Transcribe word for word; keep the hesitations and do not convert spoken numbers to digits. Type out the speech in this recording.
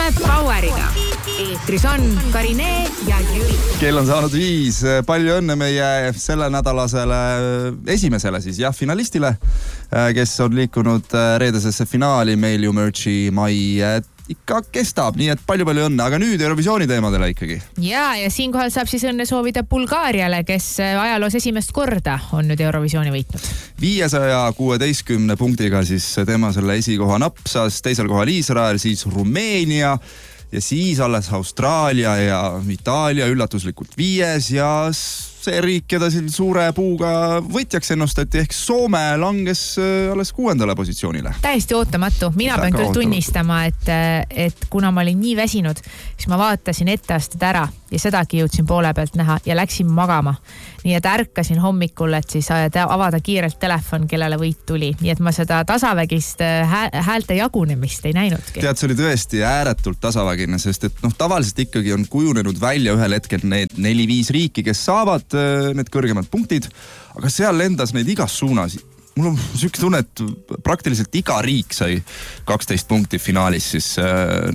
Kuulame Poweriga. Eetris on Karine ja Jüri. Kell on saanud viis. Palju õnne meie selle nädalasele esimesele siis jah finalistile, kes on liikunud reedesesse finaali. Meil ju Merchi mai ikka kestab, nii et palju-palju õnne, aga nüüd Eurovisiooni teemadele ikkagi. Ja, ja siinkohal saab siis õnne soovida Bulgaariale, kes ajaloos esimest korda on nüüd Eurovisiooni võitnud. viiesaja kuueteistkümne punktiga siis tema selle esikoha napsas, teisel kohal Iisrael, siis Rumeenia ja siis alles Austraalia ja Itaalia üllatuslikult viies ja see riik, keda siin suure puuga võitjaks ennustati, ehk Soome langes alles kuuendale positsioonile. Täiesti ootamatu. Mina pean küll tunnistama, et, et kuna ma olin nii väsinud, siis ma vaatasin etteasted ära ja sedagi jõudsin poole pealt näha ja läksin magama. Nii et ärkasin hommikul, et siis avada kiirelt telefon, kellele võit tuli. Nii et ma seda tasavägist häälte jagunemist ei näinudki. Tead, see oli tõesti ääretult tasavägine, sest et noh, tavaliselt ikkagi on kujunenud välja ühel hetkel need neli-viis riiki, kes saavad need kõrgemad punktid, aga seal lendas neid igas suunas. Mul on sükk tunne, et praktiliselt iga riik sai kaksteist punkti finaalis siis